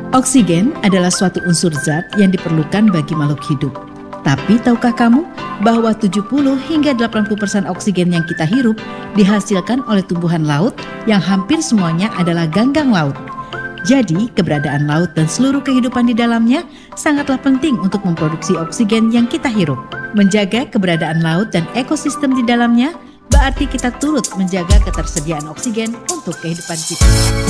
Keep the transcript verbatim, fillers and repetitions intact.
Oksigen adalah suatu unsur zat yang diperlukan bagi makhluk hidup. Tapi tahukah kamu bahwa tujuh puluh hingga delapan puluh persen oksigen yang kita hirup dihasilkan oleh tumbuhan laut yang hampir semuanya adalah ganggang laut. Jadi, keberadaan laut dan seluruh kehidupan di dalamnya sangatlah penting untuk memproduksi oksigen yang kita hirup. Menjaga keberadaan laut dan ekosistem di dalamnya berarti kita turut menjaga ketersediaan oksigen untuk kehidupan kita.